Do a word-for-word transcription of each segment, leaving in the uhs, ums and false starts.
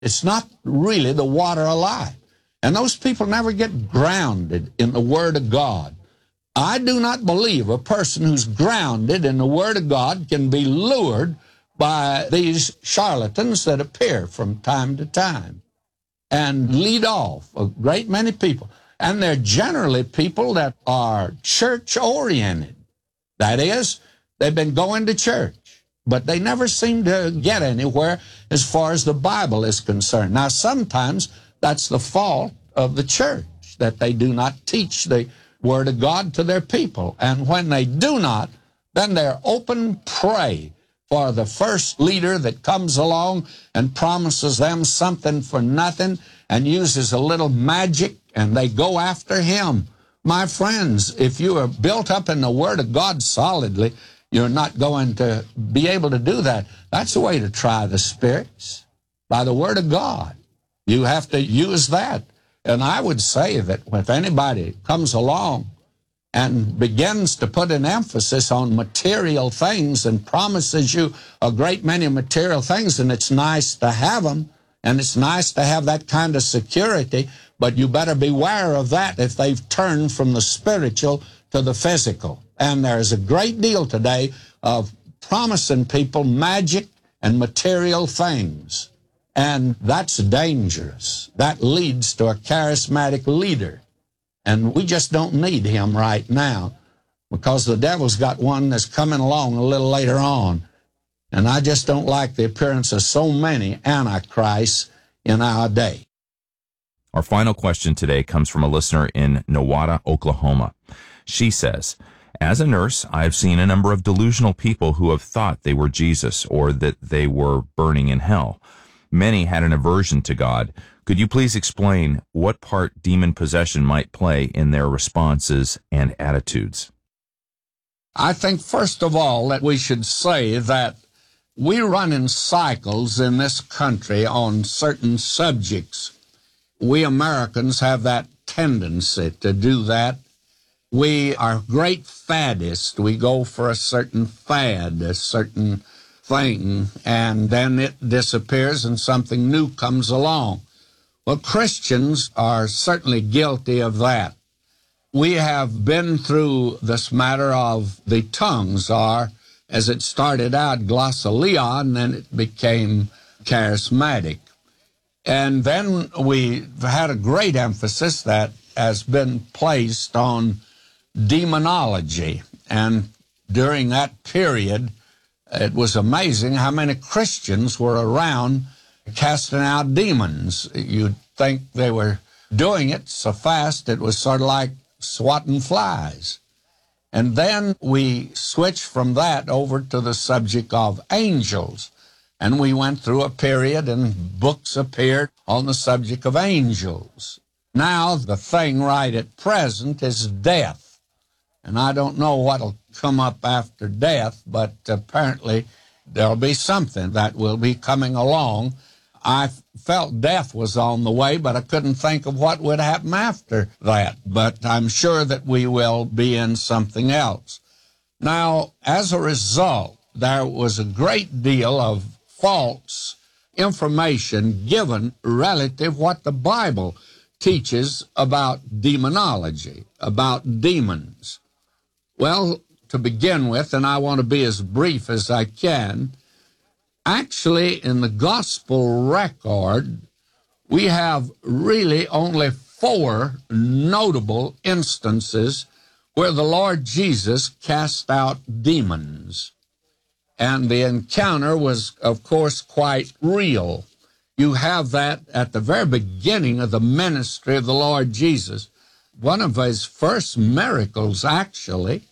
It's not really the water of life. And those people never get grounded in the Word of God. I do not believe a person who's grounded in the Word of God can be lured by these charlatans that appear from time to time and lead off a great many people. And they're generally people that are church-oriented. That is, they've been going to church, but they never seem to get anywhere as far as the Bible is concerned. Now, sometimes that's the fault of the church, that they do not teach the Word of God to their people. And when they do not, then they're open prey for the first leader that comes along and promises them something for nothing and uses a little magic, and they go after him. My friends, if you are built up in the Word of God solidly, you're not going to be able to do that. That's the way to try the spirits, by the Word of God. You have to use that. And I would say that if anybody comes along and begins to put an emphasis on material things and promises you a great many material things, and it's nice to have them, and it's nice to have that kind of security, but you better beware of that if they've turned from the spiritual to the physical. And there's a great deal today of promising people magic and material things. And that's dangerous. That leads to a charismatic leader. And we just don't need him right now, because the devil's got one that's coming along a little later on. And I just don't like the appearance of so many antichrists in our day. Our final question today comes from a listener in Nowata, Oklahoma. She says, as a nurse, I've seen a number of delusional people who have thought they were Jesus or that they were burning in hell. Many had an aversion to God. Could you please explain what part demon possession might play in their responses and attitudes? I think, first of all, that we should say that we run in cycles in this country on certain subjects. We Americans have that tendency to do that. We are great faddists. We go for a certain fad, a certain thing, and then it disappears and something new comes along. Well, Christians are certainly guilty of that. We have been through this matter of the tongues are, as it started out, glossolalia, and then it became charismatic. And then we've had a great emphasis that has been placed on demonology. And during that period, it was amazing how many Christians were around casting out demons. You'd think they were doing it so fast it was sort of like swatting flies. And then we switched from that over to the subject of angels. And we went through a period and books appeared on the subject of angels. Now the thing right at present is death. And I don't know what'll come up after death, but apparently there'll be something that will be coming along. I felt death was on the way, but I couldn't think of what would happen after that. But I'm sure that we will be in something else. Now, as a result, there was a great deal of false information given relative what the Bible teaches about demonology, about demons. Well, to begin with, and I want to be as brief as I can, actually in the gospel record, we have really only four notable instances where the Lord Jesus cast out demons. And the encounter was, of course, quite real. You have that at the very beginning of the ministry of the Lord Jesus. One of his first miracles, actually,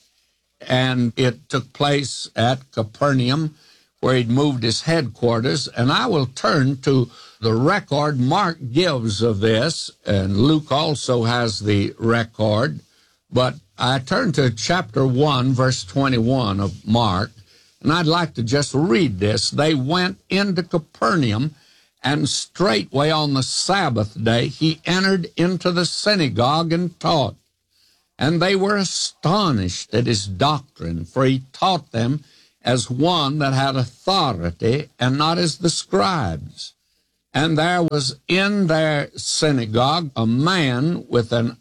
and it took place at Capernaum, where he'd moved his headquarters. And I will turn to the record Mark gives of this, and Luke also has the record. But I turn to chapter one, verse twenty-one of Mark, and I'd like to just read this. They went into Capernaum, and straightway on the Sabbath day he entered into the synagogue and taught. And they were astonished at his doctrine, for he taught them as one that had authority, and not as the scribes. And there was in their synagogue a man with an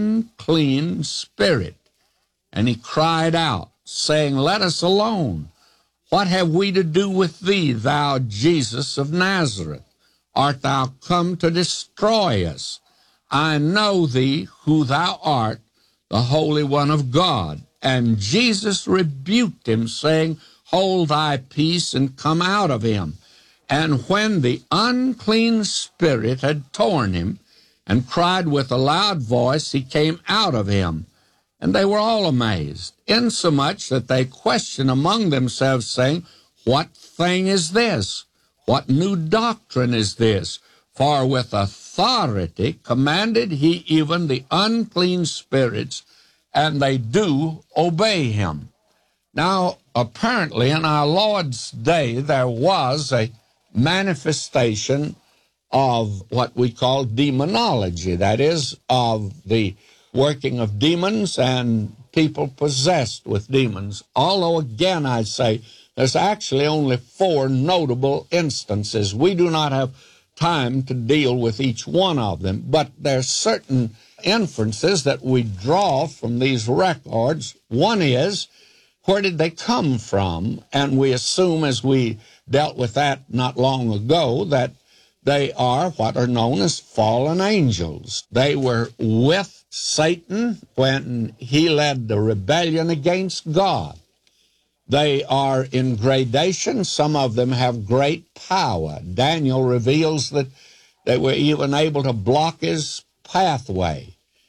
unclean spirit. And he cried out, saying, Let us alone. What have we to do with thee, thou Jesus of Nazareth? Art thou come to destroy us? I know thee, who thou art, the Holy One of God. And Jesus rebuked him, saying, Hold thy peace, and come out of him. And when the unclean spirit had torn him, and cried with a loud voice, he came out of him. And they were all amazed, insomuch that they questioned among themselves, saying, What thing is this? What new doctrine is this? For with authority commanded he even the unclean spirits, and they do obey him. Now, apparently, in our Lord's day, there was a manifestation of what we call demonology, that is, of the working of demons and people possessed with demons. Although, again, I say, there's actually only four notable instances. We do not have time to deal with each one of them, but there's certain inferences that we draw from these records. One is, where did they come from? And we assume, as we dealt with that not long ago, that they are what are known as fallen angels. They were with Satan when he led the rebellion against God. They are in gradation. Some of them have great power. Daniel reveals that they were even able to block his pathway.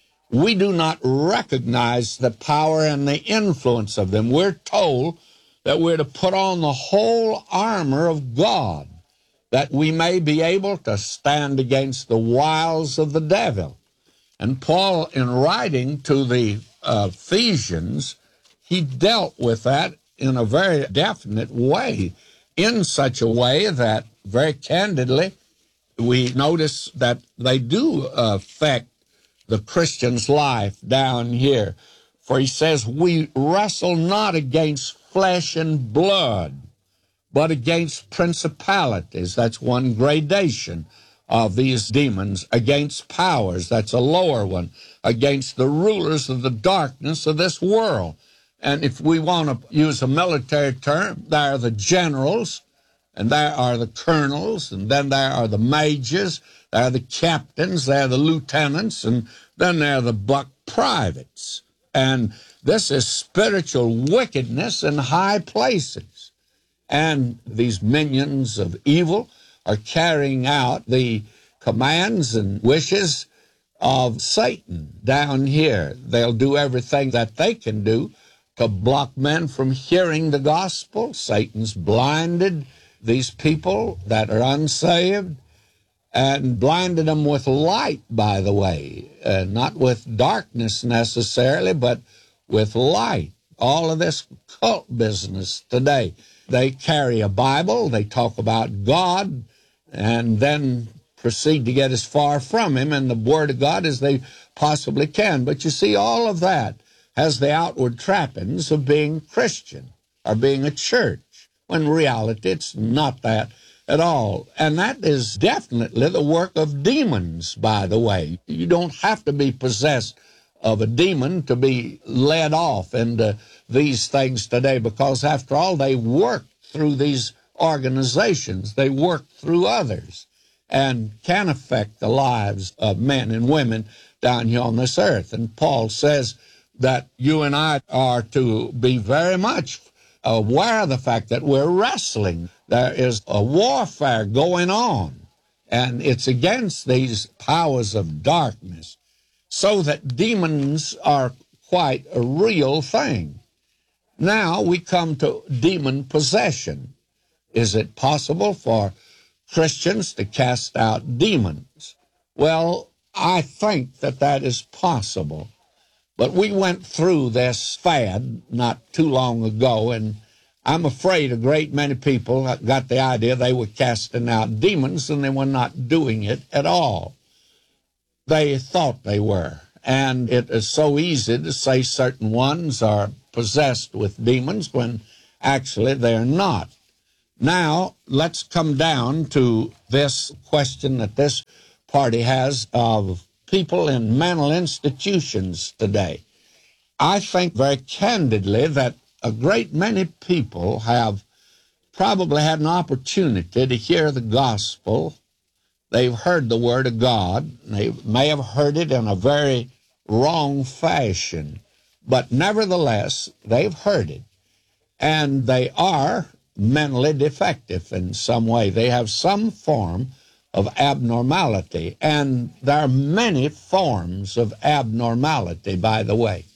We do not recognize the power and the influence of them. We're told that we're to put on the whole armor of God, that we may be able to stand against the wiles of the devil. And Paul, in writing to the uh, Ephesians, he dealt with that in a very definite way, in such a way that, very candidly, we notice that they do affect the Christian's life down here. For he says, we wrestle not against flesh and blood, but against principalities. That's one gradation of these demons. Against powers. That's a lower one. Against the rulers of the darkness of this world. And if we want to use a military term, there are the generals, and there are the colonels, and then there are the majors, there are the captains, there are the lieutenants, and then there are the buck privates. And this is spiritual wickedness in high places. And these minions of evil are carrying out the commands and wishes of Satan down here. They'll do everything that they can do to block men from hearing the gospel. Satan's blinded these people that are unsaved, and blinded them with light, by the way, uh, not with darkness necessarily, but with light. All of this cult business today. They carry a Bible, they talk about God, and then proceed to get as far from him and the Word of God as they possibly can. But you see, all of that has the outward trappings of being Christian or being a church, when in reality it's not that at all. And that is definitely the work of demons, by the way. You don't have to be possessed of a demon to be led off into these things today, because after all, they work through these organizations. They work through others and can affect the lives of men and women down here on this earth. And Paul says that you and I are to be very much aware of the fact that we're wrestling. There is a warfare going on, and it's against these powers of darkness, so that demons are quite a real thing. Now we come to demon possession. Is it possible for Christians to cast out demons? Well, I think that that is possible. But we went through this fad not too long ago, and I'm afraid a great many people got the idea they were casting out demons, and they were not doing it at all. They thought they were. And it is so easy to say certain ones are possessed with demons when actually they're not. Now, let's come down to this question that this party has of people in mental institutions today. I think very candidly that a great many people have probably had an opportunity to hear the gospel. They've heard the word of God. They may have heard it in a very wrong fashion, but nevertheless, they've heard it. And they are mentally defective in some way. They have some form of abnormality. And there are many forms of abnormality, by the way.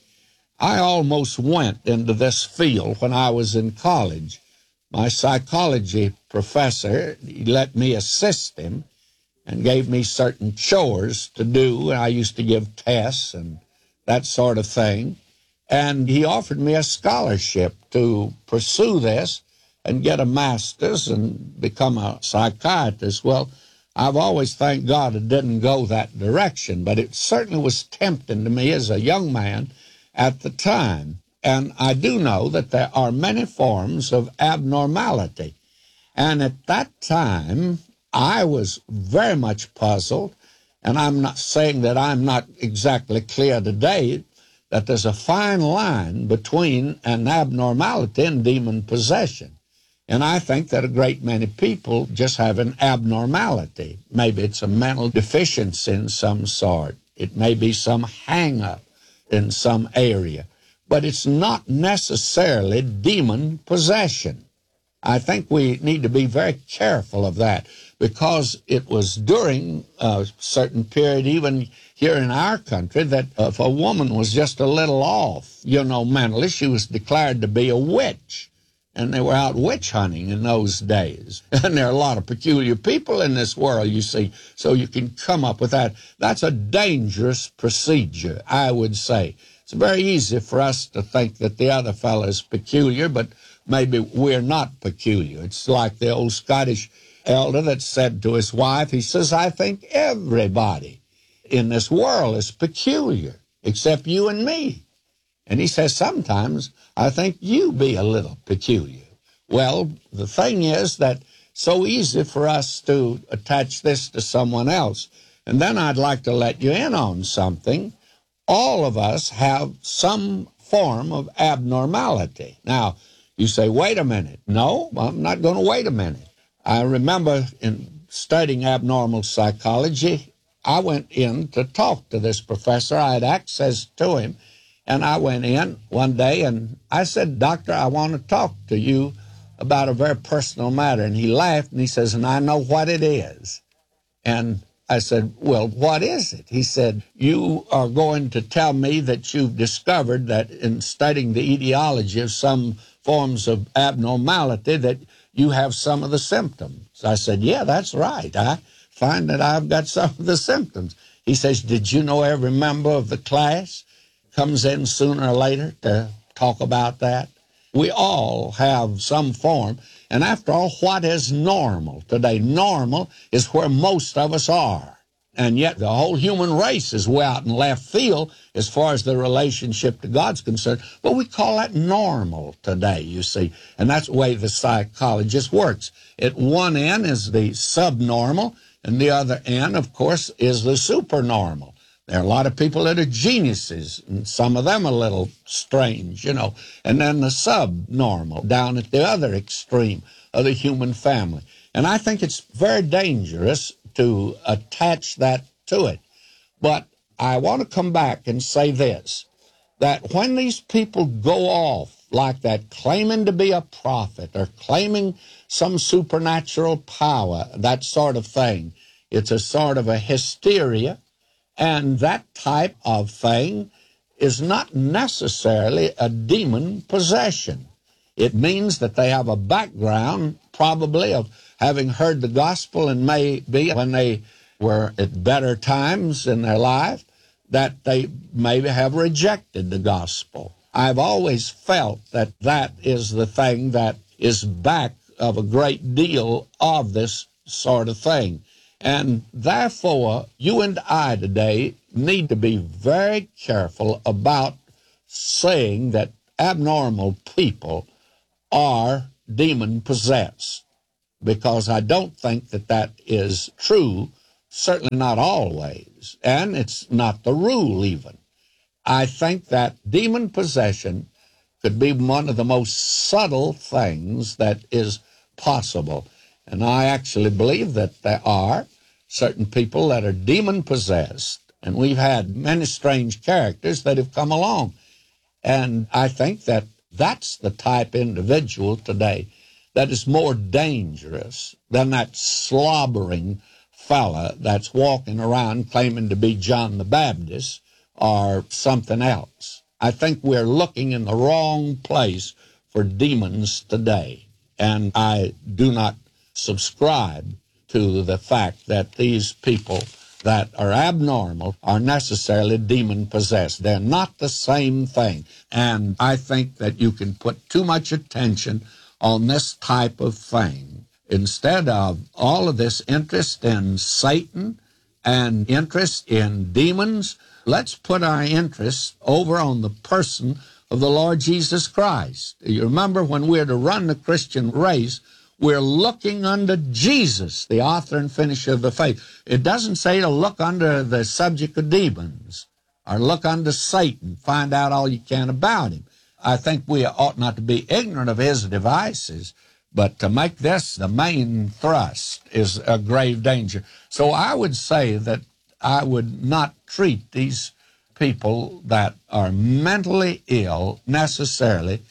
I almost went into this field when I was in college. My psychology professor, he let me assist him and gave me certain chores to do. I used to give tests and that sort of thing. And he offered me a scholarship to pursue this and get a master's and become a psychiatrist. Well, I've always thanked God it didn't go that direction, but it certainly was tempting to me as a young man at the time. And I do know that there are many forms of abnormality. And at that time, I was very much puzzled, and I'm not saying that I'm not exactly clear today, that there's a fine line between an abnormality and demon possession. And I think that a great many people just have an abnormality. Maybe it's a mental deficiency in some sort. It may be some hang-up in some area. But it's not necessarily demon possession. I think we need to be very careful of that, because it was during a certain period, even here in our country, that if a woman was just a little off, you know, mentally, she was declared to be a witch. And they were out witch hunting in those days. And there are a lot of peculiar people in this world, you see, so you can come up with that. That's a dangerous procedure, I would say. It's very easy for us to think that the other fellow is peculiar, but maybe we're not peculiar. It's like the old Scottish elder that said to his wife, he says, I think everybody in this world is peculiar, except you and me. And he says, sometimes I think you be a little peculiar. Well, the thing is that so easy for us to attach this to someone else. And then I'd like to let you in on something. All of us have some form of abnormality. Now, you say, wait a minute. No, I'm not going to wait a minute. I remember in studying abnormal psychology, I went in to talk to this professor. I had access to him, and I went in one day, and I said, Doctor, I want to talk to you about a very personal matter. And he laughed, and he says, and I know what it is. And I said, well, what is it? He said, you are going to tell me that you've discovered that in studying the etiology of some forms of abnormality that you have some of the symptoms. I said, yeah, that's right. I find that I've got some of the symptoms. He says, did you know every member of the class comes in sooner or later to talk about that? We all have some form. And after all, what is normal today? Normal is where most of us are. And yet the whole human race is way out in left field as far as the relationship to God's concerned. But we call that normal today, you see. And that's the way the psychologist works. At one end is the subnormal, and the other end, of course, is the supernormal. There are a lot of people that are geniuses, and some of them are a little strange, you know. And then the subnormal, down at the other extreme of the human family. And I think it's very dangerous to attach that to it. But I want to come back and say this, that when these people go off like that, claiming to be a prophet or claiming some supernatural power, that sort of thing, it's a sort of a hysteria. And that type of thing is not necessarily a demon possession. It means that they have a background, probably, of having heard the gospel, and maybe when they were at better times in their life, that they maybe have rejected the gospel. I've always felt that that is the thing that is back of a great deal of this sort of thing. And therefore, you and I today need to be very careful about saying that abnormal people are demon-possessed. because I don't think that that is true, certainly not always, and it's not the rule even. I think that demon possession could be one of the most subtle things that is possible. And I actually believe that there are certain people that are demon-possessed, and we've had many strange characters that have come along. And I think that that's the type individual today that is more dangerous than that slobbering fella that's walking around claiming to be John the Baptist or something else. I think we're looking in the wrong place for demons today. And I do not subscribe to the fact that these people that are abnormal are necessarily demon-possessed. They're not the same thing. And I think that you can put too much attention on this type of thing instead of all of this interest in Satan and interest in demons. Let's put our interest over on the person of the Lord Jesus Christ. You remember, when we're to run the Christian race, we're looking unto Jesus, the author and finisher of the faith. It doesn't say to look under the subject of demons or look unto Satan, find out all you can about him. I think we ought not to be ignorant of his devices, but to make this the main thrust is a grave danger. So I would say that I would not treat these people that are mentally ill necessarily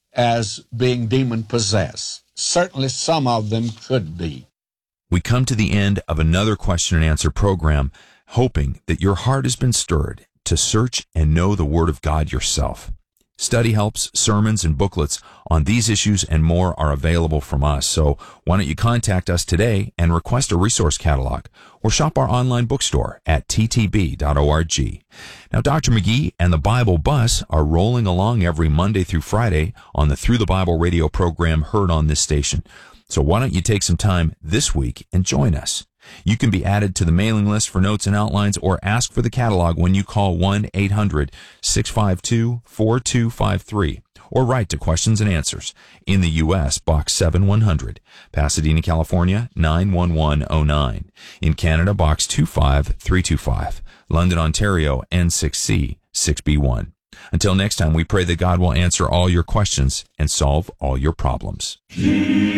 as being demon-possessed. Certainly some of them could be. We come to the end of another question and answer program, hoping that your heart has been stirred to search and know the Word of God yourself. Study helps, sermons, and booklets on these issues and more are available from us. So why don't you contact us today and request a resource catalog, or shop our online bookstore at t t b dot org. Now, Doctor McGee and the Bible Bus are rolling along every Monday through Friday on the Through the Bible radio program heard on this station. So why don't you take some time this week and join us? You can be added to the mailing list for notes and outlines, or ask for the catalog when you call one eight hundred six five two four two five three, or write to Questions and Answers, in the U S Box seven one hundred, Pasadena, California nine one one oh nine. In Canada, Box two five three two five, London, Ontario N six C six B one. Until next time, we pray that God will answer all your questions and solve all your problems.